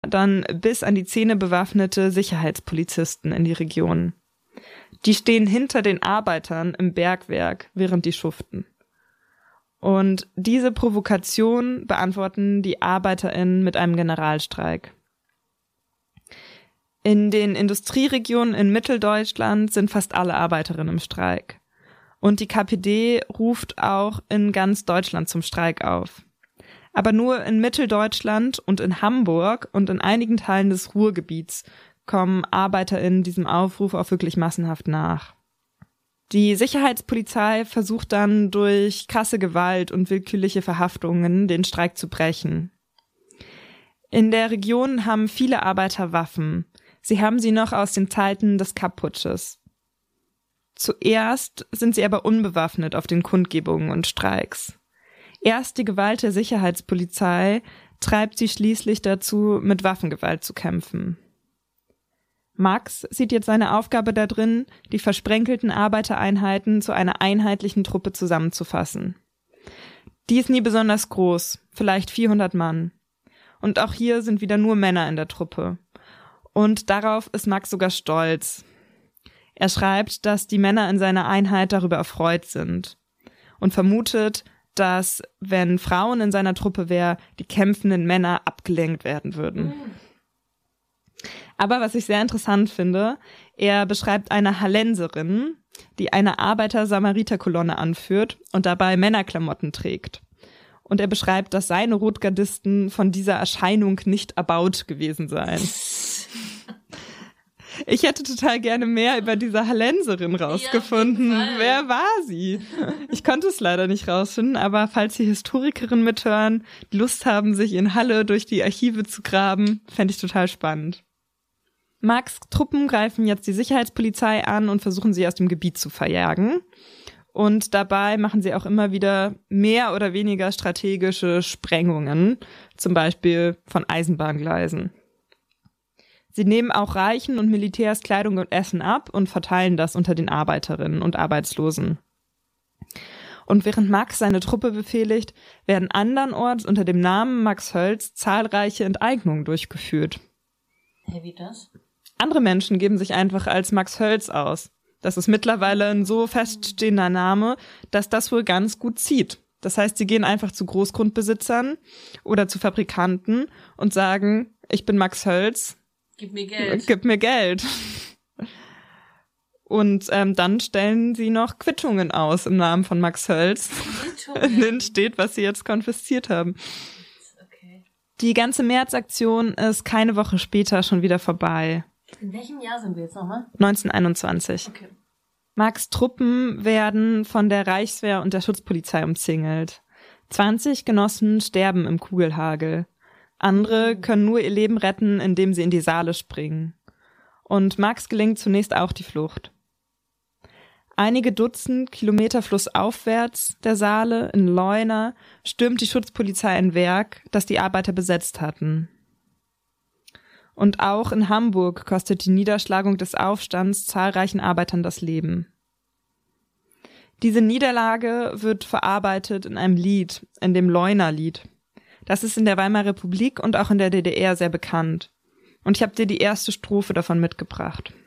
dann bis an die Zähne bewaffnete Sicherheitspolizisten in die Region. Die stehen hinter den Arbeitern im Bergwerk, während die schuften. Und diese Provokation beantworten die ArbeiterInnen mit einem Generalstreik. In den Industrieregionen in Mitteldeutschland sind fast alle Arbeiterinnen im Streik. Und die KPD ruft auch in ganz Deutschland zum Streik auf. Aber nur in Mitteldeutschland und in Hamburg und in einigen Teilen des Ruhrgebiets kommen ArbeiterInnen diesem Aufruf auch wirklich massenhaft nach. Die Sicherheitspolizei versucht dann durch krasse Gewalt und willkürliche Verhaftungen den Streik zu brechen. In der Region haben viele Arbeiter Waffen. Sie haben sie noch aus den Zeiten des Kapp-Putsches. Zuerst sind sie aber unbewaffnet auf den Kundgebungen und Streiks. Erst die Gewalt der Sicherheitspolizei treibt sie schließlich dazu, mit Waffengewalt zu kämpfen. Max sieht jetzt seine Aufgabe darin, die versprenkelten Arbeitereinheiten zu einer einheitlichen Truppe zusammenzufassen. Die ist nie besonders groß, vielleicht 400 Mann. Und auch hier sind wieder nur Männer in der Truppe. Und darauf ist Max sogar stolz. Er schreibt, dass die Männer in seiner Einheit darüber erfreut sind und vermutet, dass, wenn Frauen in seiner Truppe wären, die kämpfenden Männer abgelenkt werden würden. Aber was ich sehr interessant finde, er beschreibt eine Hallenserin, die eine Arbeiter-Samariter-Kolonne anführt und dabei Männerklamotten trägt. Und er beschreibt, dass seine Rotgardisten von dieser Erscheinung nicht erbaut gewesen seien. Ich hätte total gerne mehr über diese Hallenserin rausgefunden. Ja, wer war sie? Ich konnte es leider nicht rausfinden, aber falls die Historikerinnen mithören, die Lust haben, sich in Halle durch die Archive zu graben, fände ich total spannend. Max' Truppen greifen jetzt die Sicherheitspolizei an und versuchen sie aus dem Gebiet zu verjagen. Und dabei machen sie auch immer wieder mehr oder weniger strategische Sprengungen, zum Beispiel von Eisenbahngleisen. Sie nehmen auch Reichen und Militärs Kleidung und Essen ab und verteilen das unter den Arbeiterinnen und Arbeitslosen. Und während Max seine Truppe befehligt, werden andernorts unter dem Namen Max Hölz zahlreiche Enteignungen durchgeführt. Hey, wie das? Andere Menschen geben sich einfach als Max Hölz aus. Das ist mittlerweile ein so feststehender Name, dass das wohl ganz gut zieht. Das heißt, sie gehen einfach zu Großgrundbesitzern oder zu Fabrikanten und sagen, ich bin Max Hölz, gib mir Geld. Gib mir Geld. Und dann stellen sie noch Quittungen aus im Namen von Max Hölz, in denen steht, was sie jetzt konfisziert haben. Okay. Die ganze Märzaktion ist keine Woche später schon wieder vorbei. In welchem Jahr sind wir jetzt nochmal? 1921. Okay. Max' Truppen werden von der Reichswehr und der Schutzpolizei umzingelt. 20 Genossen sterben im Kugelhagel. Andere können nur ihr Leben retten, indem sie in die Saale springen. Und Max gelingt zunächst auch die Flucht. Einige Dutzend Kilometer flussaufwärts der Saale in Leuna stürmt die Schutzpolizei ein Werk, das die Arbeiter besetzt hatten. Und auch in Hamburg kostet die Niederschlagung des Aufstands zahlreichen Arbeitern das Leben. Diese Niederlage wird verarbeitet in einem Lied, in dem Leuna-Lied. Das ist in der Weimarer Republik und auch in der DDR sehr bekannt. Und ich habe dir die erste Strophe davon mitgebracht.